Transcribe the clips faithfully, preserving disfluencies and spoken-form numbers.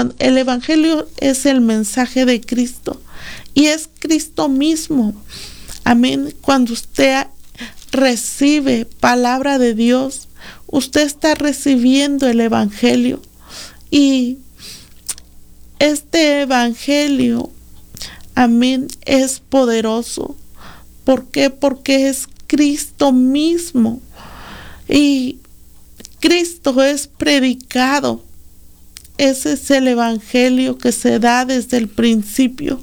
cuando el evangelio es el mensaje de Cristo y es Cristo mismo. Amén. Cuando usted recibe palabra de Dios, usted está recibiendo el evangelio, y este evangelio, amén, es poderoso. ¿Por qué? Porque es Cristo mismo, y Cristo es predicado. Ese es el evangelio que se da desde el principio.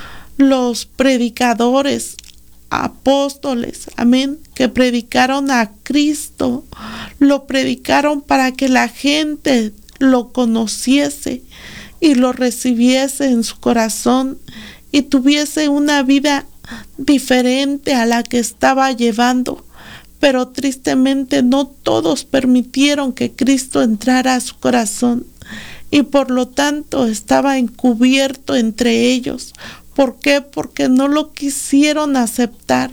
Los predicadores, apóstoles, amén, que predicaron a Cristo, lo predicaron para que la gente lo conociese y lo recibiese en su corazón y tuviese una vida diferente a la que estaba llevando. Pero tristemente no todos permitieron que Cristo entrara a su corazón, y por lo tanto estaba encubierto entre ellos. ¿Por qué? Porque no lo quisieron aceptar.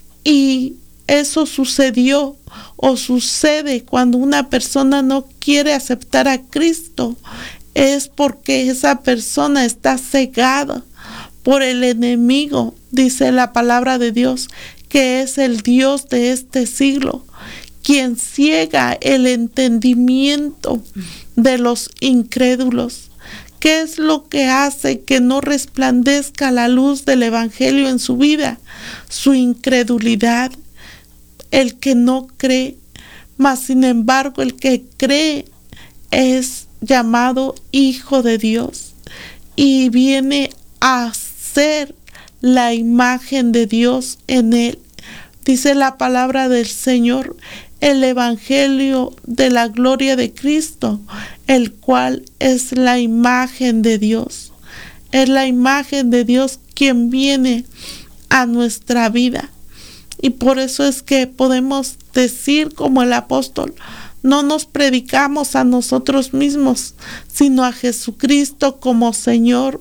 Y eso sucedió o sucede cuando una persona no quiere aceptar a Cristo. Es porque esa persona está cegada por el enemigo, dice la palabra de Dios, que es el Dios de este siglo, quien ciega el entendimiento de los incrédulos. ¿Qué es lo que hace que no resplandezca la luz del evangelio en su vida? Su incredulidad, el que no cree. Mas sin embargo, el que cree es llamado hijo de Dios y viene a ser la imagen de Dios en él. Dice la palabra del Señor, el evangelio de la gloria de Cristo, el cual es la imagen de Dios. Es la imagen de Dios quien viene a nuestra vida. Y por eso es que podemos decir como el apóstol, no nos predicamos a nosotros mismos, sino a Jesucristo como Señor,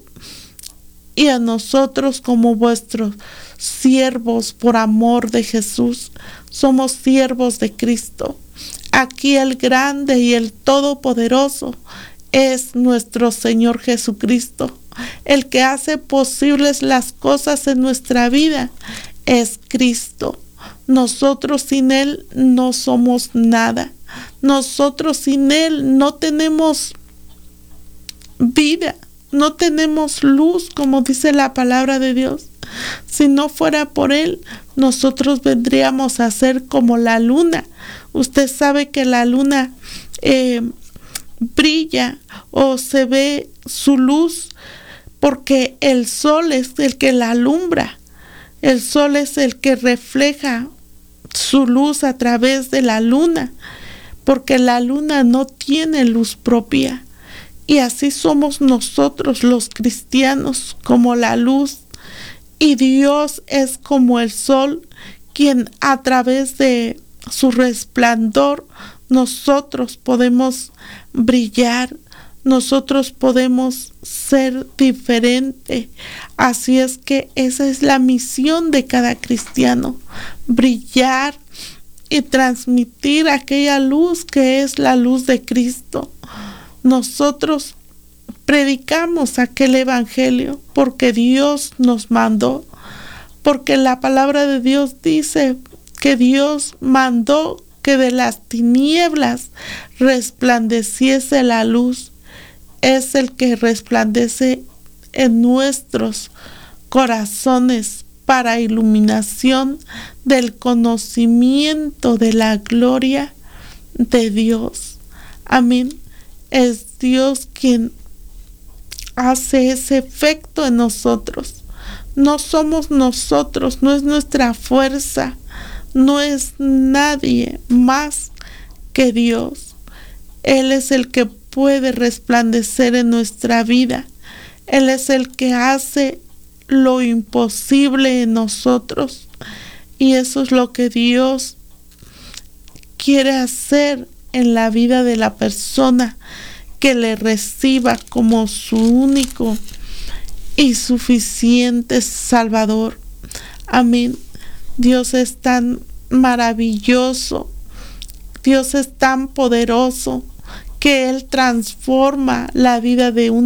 y a nosotros como vuestros siervos por amor de Jesús. Somos siervos de Cristo. Aquí el grande y el todopoderoso es nuestro Señor Jesucristo. El que hace posibles las cosas en nuestra vida es Cristo. Nosotros sin Él no somos nada. Nosotros sin Él no tenemos vida. No tenemos luz, como dice la palabra de Dios. Si no fuera por Él, nosotros vendríamos a ser como la luna. Usted sabe que la luna eh, brilla o se ve su luz porque el sol es el que la alumbra. El sol es el que refleja su luz a través de la luna, porque la luna no tiene luz propia. Y así somos nosotros los cristianos, como la luz. Y Dios es como el sol, quien a través de su resplandor nosotros podemos brillar, nosotros podemos ser diferente. Así es que esa es la misión de cada cristiano, brillar y transmitir aquella luz que es la luz de Cristo. Nosotros predicamos aquel evangelio porque Dios nos mandó, porque la palabra de Dios dice que Dios mandó que de las tinieblas resplandeciese la luz. Es el que resplandece en nuestros corazones para iluminación del conocimiento de la gloria de Dios. Amén. Es Dios quien hace ese efecto en nosotros. No somos nosotros, no es nuestra fuerza, no es nadie más que Dios. Él es el que puede resplandecer en nuestra vida. Él es el que hace lo imposible en nosotros. Y eso es lo que Dios quiere hacer en la vida de la persona que le reciba como su único y suficiente Salvador. Amén. Dios es tan maravilloso, Dios es tan poderoso, que Él transforma la vida de una